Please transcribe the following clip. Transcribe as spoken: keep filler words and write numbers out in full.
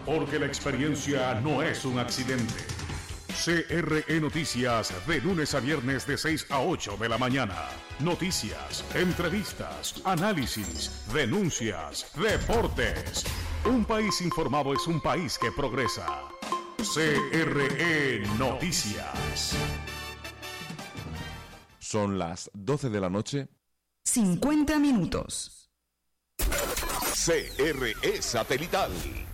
porque la experiencia no es un accidente. C R E Noticias, de lunes a viernes de seis a ocho de la mañana. Noticias, entrevistas, análisis, denuncias, deportes. Un país informado es un país que progresa. C R E Noticias. Son las doce de la noche. cincuenta minutos. C R E Satelital